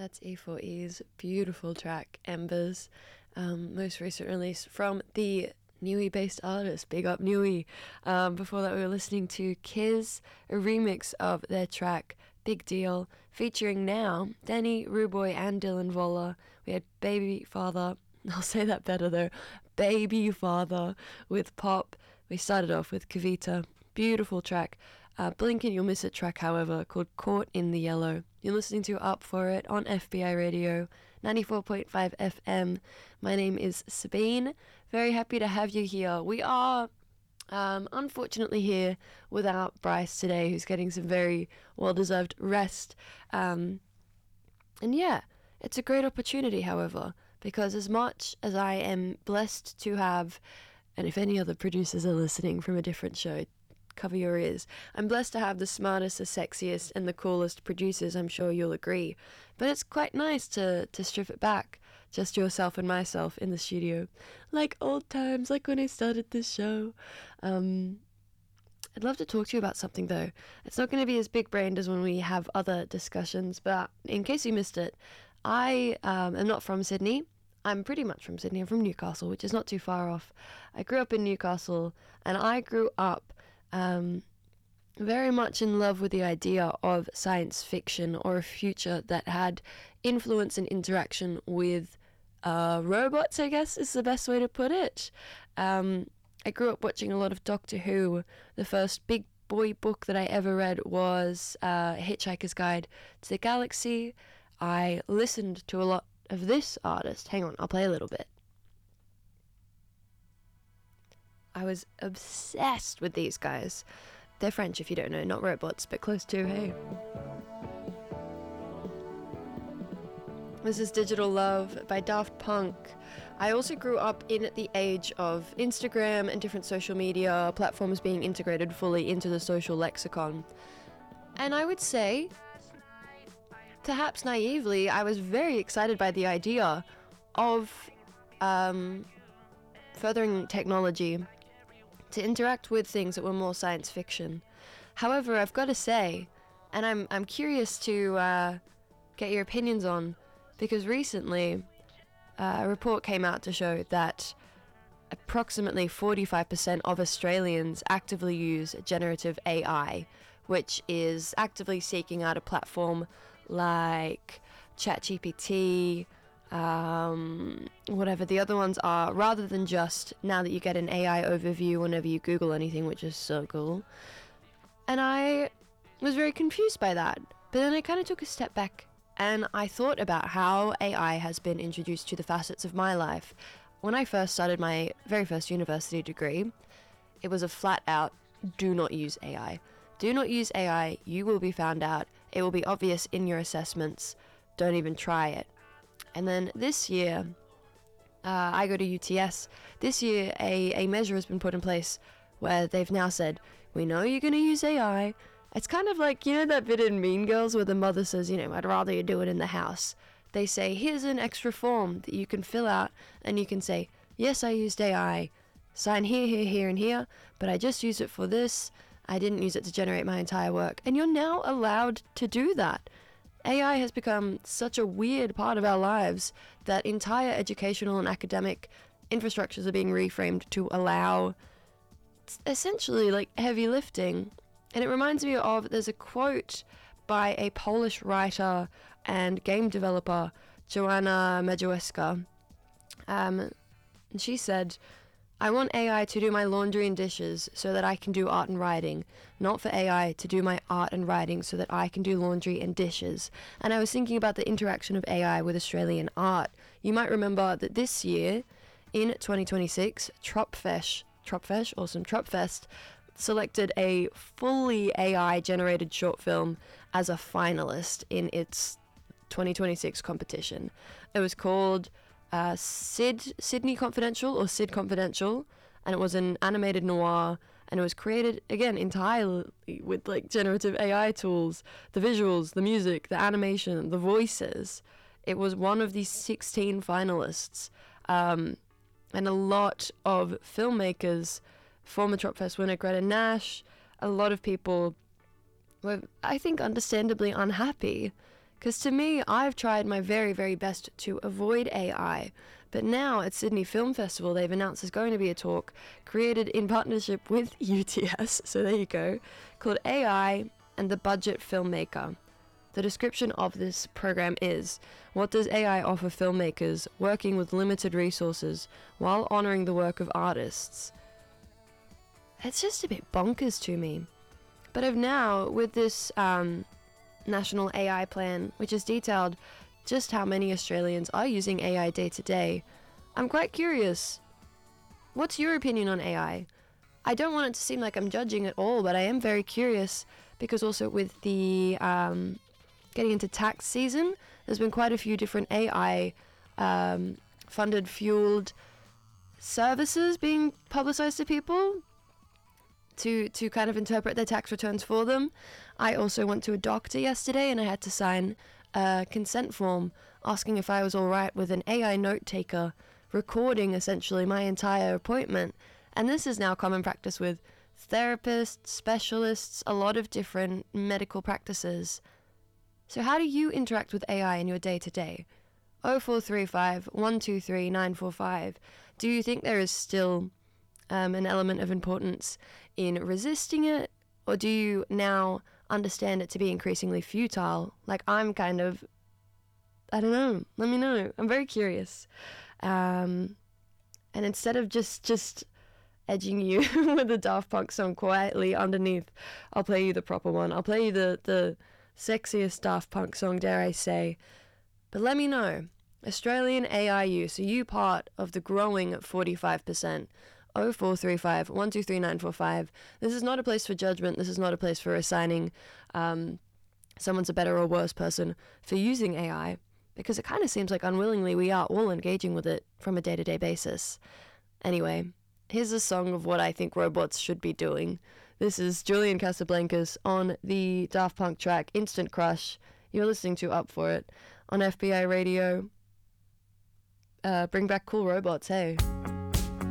That's E4E's beautiful track, Embers, most recent release from the Niue-based artist, big up Niue. Before that we were listening to Kiz, a remix of their track Big Deal, featuring now Danny, Ruboy and Dylan Voller. We had Baby Father, I'll say that better though, Baby Father with Pop. We started off with Kavita, beautiful track. Blink and You'll Miss It track, however, called Caught in the Yellow. You're listening to Up For It on FBI Radio, 94.5 FM. My name is Sabine. Very happy to have you here. We are unfortunately here without Bryce today, who's getting some very well-deserved rest. And yeah, it's a great opportunity, however, because as much as I am blessed to have, and if any other producers are listening from a different show, cover your ears. I'm blessed to have the smartest, the sexiest, and the coolest producers, I'm sure you'll agree. But it's quite nice to strip it back. Just yourself and myself in the studio. Like old times, like when I started this show. I'd love to talk to you about something, though. It's not going to be as big-brained as when we have other discussions, but in case you missed it, I am not from Sydney. I'm pretty much from Sydney. I'm from Newcastle, which is not too far off. I grew up in Newcastle, and I grew up very much in love with the idea of science fiction or a future that had influence and interaction with robots, I guess is the best way to put it. I grew up watching a lot of Doctor Who. The first big boy book that I ever read was Hitchhiker's Guide to the Galaxy. I listened to a lot of this artist. Hang on, I'll play a little bit. I was obsessed with these guys. They're French, if you don't know, not robots, but close to, hey. This is Digital Love by Daft Punk. I also grew up in the age of Instagram and different social media platforms being integrated fully into the social lexicon. And I would say, perhaps naively, I was very excited by the idea of furthering technology to interact with things that were more science fiction. However, I've got to say, and I'm curious to get your opinions on, because recently a report came out to show that approximately 45% of Australians actively use generative AI, which is actively seeking out a platform like ChatGPT, whatever the other ones are, rather than just now that you get an AI overview whenever you Google anything, which is so cool. And I was very confused by that. But then I kind of took a step back and I thought about how AI has been introduced to the facets of my life. When I first started my very first university degree, it was a flat out, do not use AI. Do not use AI, you will be found out. It will be obvious in your assessments. Don't even try it. And then this year, I go to UTS. This year, a measure has been put in place where they've now said, we know you're going to use AI. It's kind of like, you know that bit in Mean Girls where the mother says, I'd rather you do it in the house. They say, here's an extra form that you can fill out and you can say, yes, I used AI. Sign here, here, here, and here, but I just used it for this. I didn't use it to generate my entire work. And you're now allowed to do that. AI has become such a weird part of our lives that entire educational and academic infrastructures are being reframed to allow essentially like heavy lifting. And it reminds me of, there's a quote by a Polish writer and game developer, Joanna Majewska. And she said, I want AI to do my laundry and dishes so that I can do art and writing, not for AI to do my art and writing so that I can do laundry and dishes. And I was thinking about the interaction of AI with Australian art. You might remember that this year, in 2026, Tropfest, selected a fully AI-generated short film as a finalist in its 2026 competition. It was called Sydney Confidential or Sid Confidential, and it was an animated noir, and it was created again entirely with like generative AI tools, the visuals, the music, the animation, the voices. It was one of the 16 finalists, and a lot of filmmakers, former Tropfest winner Greta Nash, a lot of people were, I think, understandably unhappy, Because to me, I've tried my very, very best to avoid AI. But now at Sydney Film Festival, they've announced there's going to be a talk created in partnership with UTS, so there you go, called AI and the Budget Filmmaker. The description of this program is, what does AI offer filmmakers working with limited resources while honouring the work of artists? It's just a bit bonkers to me. But of now, with this national AI plan, which has detailed just how many Australians are using AI day to day, I'm quite curious. What's your opinion on AI? I don't want it to seem like I'm judging at all, but I am very curious because also with the getting into tax season, there's been quite a few different AI funded, fueled services being publicized to people to kind of interpret their tax returns for them. I also went to a doctor yesterday and I had to sign a consent form asking if I was all right with an AI note taker recording essentially my entire appointment. And this is now common practice with therapists, specialists, a lot of different medical practices. So how do you interact with AI in your day-to-day? 0435 123 945. Do you think there is still an element of importance in resisting it? Or do you now understand it to be increasingly futile? Like I'm kind of, I don't know. Let me know. I'm very curious. And instead of just edging you with a Daft Punk song quietly underneath, I'll play you the proper one. I'll play you the sexiest Daft Punk song, dare I say. But let me know. Australian AI use, are you part of the growing 45%? 0435 123 945. This is not a place for judgment. This is not a place for assigning someone's a better or worse person for using AI, because it kind of seems like unwillingly we are all engaging with it from a day-to-day basis. Anyway, here's a song of what I think robots should be doing. This is Julian Casablancas on the Daft Punk track Instant Crush. You're listening to Up For It on FBI Radio. Bring back cool robots, hey.